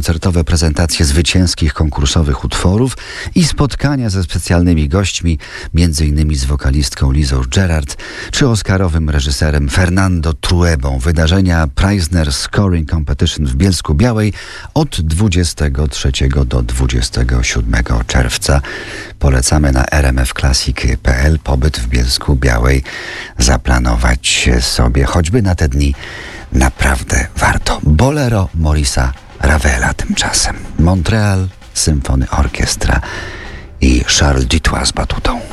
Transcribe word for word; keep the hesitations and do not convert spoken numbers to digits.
koncertowe prezentacje zwycięskich konkursowych utworów i spotkania ze specjalnymi gośćmi, między innymi z wokalistką Lizą Gerard, czy oscarowym reżyserem Fernando Truebą. Wydarzenia Preisner Scoring Competition w Bielsku-Białej od dwudziestego trzeciego do dwudziestego siódmego czerwca. Polecamy na r m f classic kropka p l pobyt w Bielsku-Białej zaplanować sobie choćby na te dni. Naprawdę warto. Bolero Maurice'a Ravela tymczasem. Montreal Symphony Orchestra i Charles Dutoit z batutą.